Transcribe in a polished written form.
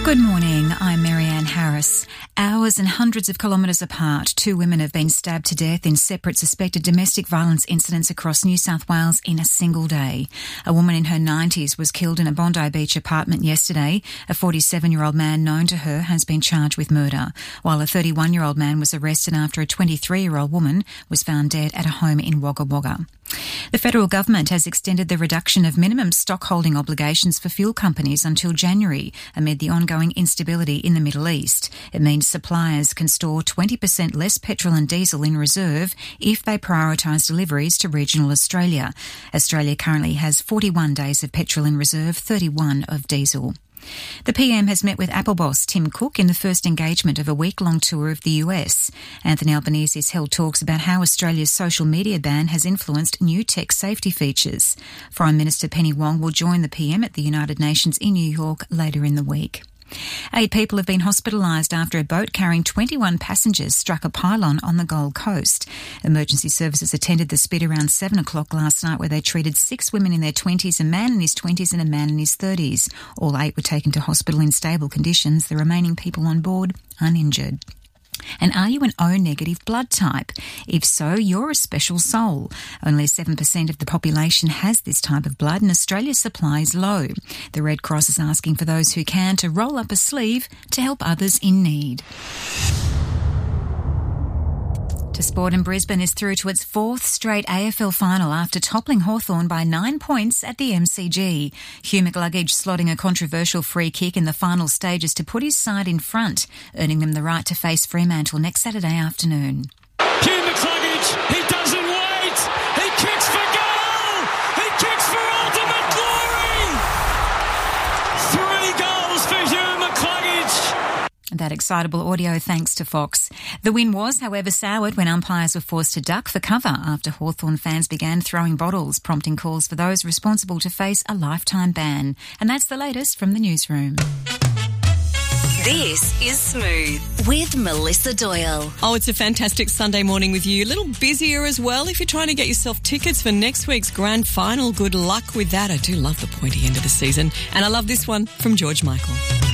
Good morning, I'm Marianne Harris. Hours and hundreds of kilometres apart, two women have been stabbed to death in separate suspected domestic violence incidents across New South Wales in a single day. A woman in her 90s was killed in a Bondi Beach apartment yesterday. A 47-year-old man known to her has been charged with murder, while a 31-year-old man was arrested after a 23-year-old woman was found dead at a home in Wagga Wagga. The federal government has extended the reduction of minimum stockholding obligations for fuel companies until January amid the ongoing instability in the Middle East. It means suppliers can store 20% less petrol and diesel in reserve if they prioritise deliveries to regional Australia. Australia currently has 41 days of petrol in reserve, 31 of diesel. The PM has met with Apple boss Tim Cook in the first engagement of a week-long tour of the US. Anthony Albanese has held talks about how Australia's social media ban has influenced new tech safety features. Foreign Minister Penny Wong will join the PM at the United Nations in New York later in the week. 8 people have been hospitalised after a boat carrying 21 passengers struck a pylon on the Gold Coast. Emergency services attended the spit around 7 o'clock last night, where they treated 6 women in their 20s, a man in his 20s and a man in his 30s. All 8 were taken to hospital in stable conditions, the remaining people on board uninjured. And are you an O-negative blood type? If so, you're a special soul. Only 7% of the population has this type of blood, and Australia's supply is low. The Red Cross is asking for those who can to roll up a sleeve to help others in need. To sport, and Brisbane is through to its 4th straight AFL final after toppling Hawthorn by 9 points at the MCG. Hugh McCluggage slotting a controversial free kick in the final stages to put his side in front, earning them the right to face Fremantle next Saturday afternoon. Hugh McCluggage, he doesn't wait, he kicks for goal, he kicks for ultimate glory. 3 goals for Hugh McCluggage. That excitable audio thanks to Fox. The win was, however, soured when umpires were forced to duck for cover after Hawthorn fans began throwing bottles, prompting calls for those responsible to face a lifetime ban. And that's the latest from the newsroom. This is Smooth with Melissa Doyle. Oh, it's a fantastic Sunday morning with you. A little busier as well if you're trying to get yourself tickets for next week's grand final. Good luck with that. I do love the pointy end of the season. And I love this one from George Michael.